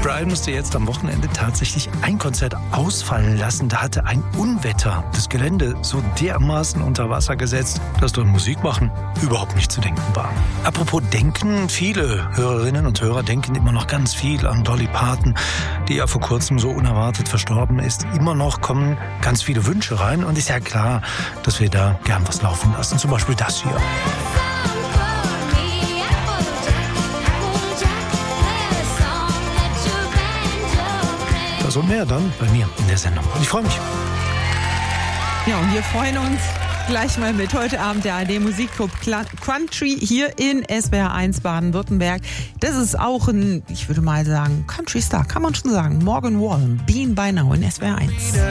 Brian musste jetzt am Wochenende tatsächlich ein Konzert ausfallen lassen. Da hatte ein Unwetter das Gelände so dermaßen unter Wasser gesetzt, dass dort Musik machen überhaupt nicht zu denken war. Apropos denken, viele Hörerinnen und Hörer denken immer noch ganz viel an Dolly Parton, die ja vor kurzem so unerwartet verstorben ist. Immer noch kommen ganz viele Wünsche rein und ist ja klar, dass wir da gern was laufen lassen. Zum Beispiel das hier. Das und mehr dann bei mir in der Sendung. Und ich freue mich. Ja, und wir freuen uns gleich mal mit heute Abend der ARD Musikclub Country hier in SWR 1 Baden-Württemberg. Das ist auch ein, ich würde mal sagen, Country Star, kann man schon sagen. Morgan Wallen, Being by Now in SWR 1.